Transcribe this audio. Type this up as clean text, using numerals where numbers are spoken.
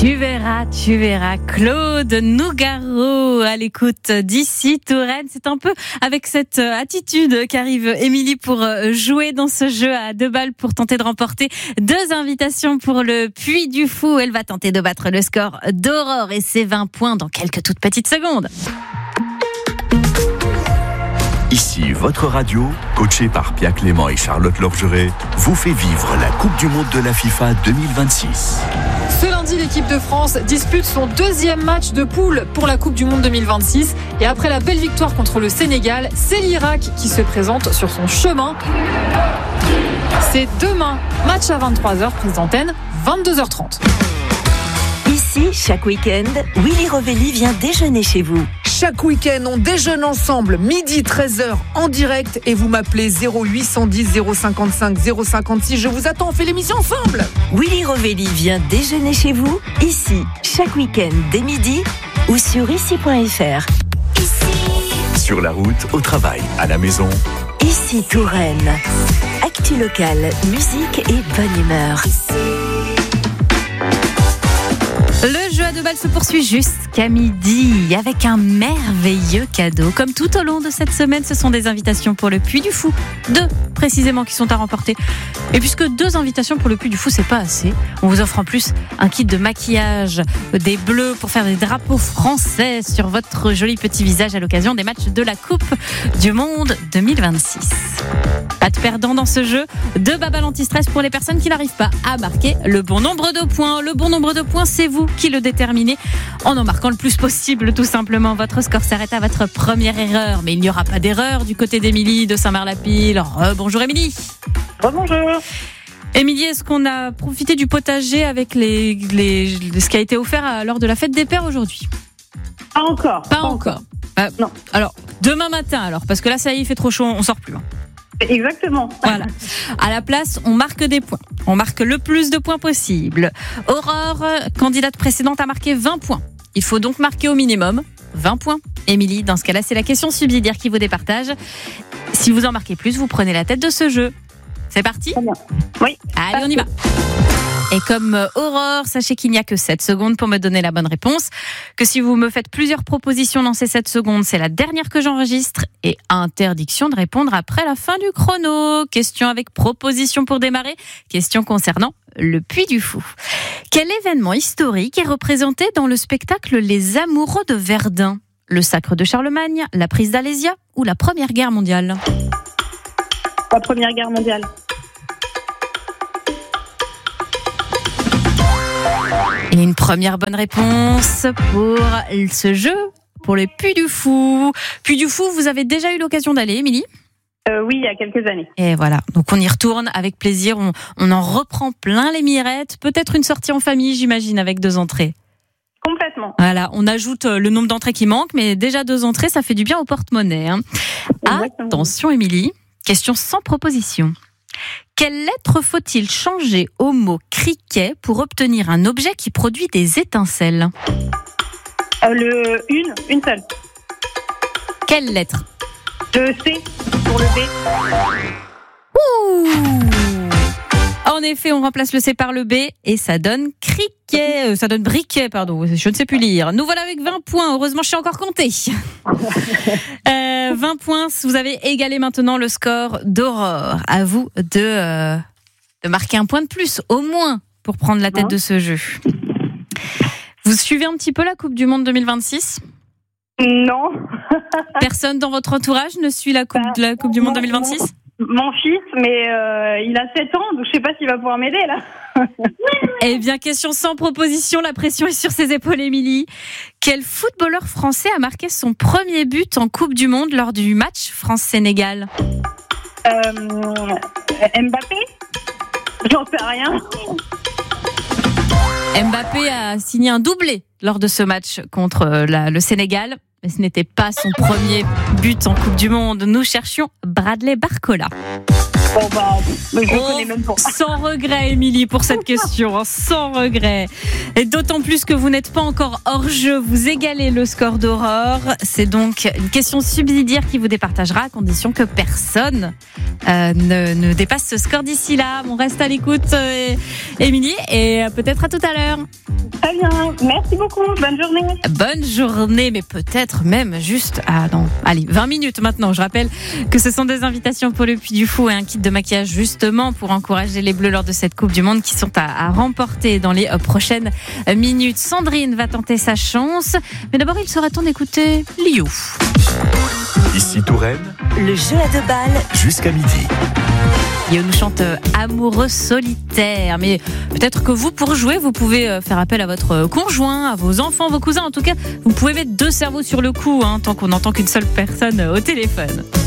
Tu verras, Claude Nougaro à l'écoute d'ici Touraine. C'est un peu avec cette attitude qu'arrive Émilie pour jouer dans ce jeu à 2 balles pour tenter de remporter 2 invitations pour le Puy du Fou. Elle va tenter de battre le score d'Aurore et ses 20 points dans quelques toutes petites secondes. Ici, votre radio, coachée par Pia Clément et Charlotte Lorgeret, vous fait vivre la Coupe du Monde de la FIFA 2026. Ce lundi, l'équipe de France dispute son 2e match de poule pour la Coupe du Monde 2026. Et après la belle victoire contre le Sénégal, c'est l'Irak qui se présente sur son chemin. C'est demain, match à 23h, prise d'antenne, 22h30. Ici, chaque week-end, Willy Rovelli vient déjeuner chez vous. Chaque week-end, on déjeune ensemble, midi 13h en direct et vous m'appelez 0810 055 056. Je vous attends, on fait l'émission ensemble. Willy Rovelli vient déjeuner chez vous, ici, chaque week-end dès midi ou sur ici.fr. Sur la route, au travail, à la maison. Ici Touraine. Actu locale, musique et bonne humeur. Le jeu à 2 balles se poursuit jusqu'à midi avec un merveilleux cadeau. Comme tout au long de cette semaine, ce sont des invitations pour le Puy du Fou. 2 précisément qui sont à remporter. Et puisque 2 invitations pour le Puy du Fou, c'est pas assez, on vous offre en plus un kit de maquillage, des bleus pour faire des drapeaux français sur votre joli petit visage à l'occasion des matchs de la Coupe du Monde 2026. Pas de perdant dans ce jeu. 2 babales anti-stress pour les personnes qui n'arrivent pas à marquer le bon nombre de points. Le bon nombre de points, c'est vous qui le déterminez en marquant le plus possible, tout simplement. Votre score s'arrête à votre première erreur. Mais il n'y aura pas d'erreur du côté d'Émilie de Saint-Marc-la-Pile. Bonjour Émilie. Bonjour. Émilie, est-ce qu'on a profité du potager avec ce qui a été offert lors de la fête des pères aujourd'hui ? Pas encore. Pas encore. Non. Alors, demain matin parce que là, ça y est, il fait trop chaud, on sort plus. Exactement. Voilà. À la place, on marque des points. On marque le plus de points possible. Aurore, candidate précédente, a marqué 20 points. Il faut donc marquer au minimum 20 points. Émilie, dans ce cas-là, c'est la question subsidiaire qui vous départage. Si vous en marquez plus, vous prenez la tête de ce jeu. C'est parti ? Oui. Allez, on y va. Et comme Aurore, sachez qu'il n'y a que 7 secondes pour me donner la bonne réponse. Que si vous me faites plusieurs propositions dans ces 7 secondes, c'est la dernière que j'enregistre. Et interdiction de répondre après la fin du chrono. Question avec proposition pour démarrer. Question concernant le Puy du Fou. Quel événement historique est représenté dans le spectacle Les Amoureux de Verdun ? Le sacre de Charlemagne, la prise d'Alésia ou la Première Guerre mondiale ? La Première Guerre mondiale. Et une première bonne réponse pour ce jeu, pour les Puy du Fou. Puy du Fou, vous avez déjà eu l'occasion d'aller, Émilie ? Oui, il y a quelques années. Et voilà, donc on y retourne avec plaisir, on en reprend plein les mirettes. Peut-être une sortie en famille, j'imagine, avec 2 entrées. Complètement. Voilà, on ajoute le nombre d'entrées qui manque, mais déjà 2 entrées, ça fait du bien au porte-monnaie. Attention, Émilie, question sans proposition. Quelle lettre faut-il changer au mot criquet pour obtenir un objet qui produit des étincelles ? Une seule. Quelle lettre ? Le C pour le B. Ouh ! En effet, on remplace le C par le B et ça donne criquet. Ça donne briquet, pardon. Je ne sais plus lire. Nous voilà avec 20 points. Heureusement, je sais encore compter. 20 points. Vous avez égalé maintenant le score d'Aurore. À vous de marquer un point de plus, au moins, pour prendre la tête de ce jeu. Vous suivez un petit peu la Coupe du Monde 2026 ? Non. Personne dans votre entourage ne suit la Coupe du Monde 2026 ? Mon fils, mais il a 7 ans, donc je sais pas s'il va pouvoir m'aider là. Eh bien, question sans proposition, la pression est sur ses épaules, Émilie. Quel footballeur français a marqué son premier but en Coupe du Monde lors du match France-Sénégal ? Mbappé ? J'en sais rien. Mbappé a signé un doublé lors de ce match contre le Sénégal. Mais ce n'était pas son premier but en Coupe du Monde. Nous cherchions Bradley Barcola. Bon je connais même pas. Sans regret, Émilie, pour cette question. Sans regret. Et d'autant plus que vous n'êtes pas encore hors jeu. Vous égalez le score d'Aurore. C'est donc une question subsidiaire qui vous départagera à condition que personne ne dépasse ce score d'ici là. On reste à l'écoute, Émilie, et peut-être à tout à l'heure. Très bien. Merci beaucoup. Bonne journée. Bonne journée, mais peut-être même juste allez, 20 minutes maintenant. Je rappelle que ce sont des invitations pour le Puy du Fou et un kit de maquillage justement pour encourager les Bleus lors de cette Coupe du Monde qui sont à remporter dans les prochaines minutes. Sandrine va tenter sa chance, mais d'abord il sera temps d'écouter Liu. Ici Touraine, Le jeu à 2 balles. jusqu'à midi. Liu nous chante Amoureux solitaire, mais peut-être que vous, pour jouer, vous pouvez faire appel à votre conjoint, à vos enfants, vos cousins. En tout cas, vous pouvez mettre 2 cerveaux sur le coup, tant qu'on n'entend qu'une seule personne au téléphone.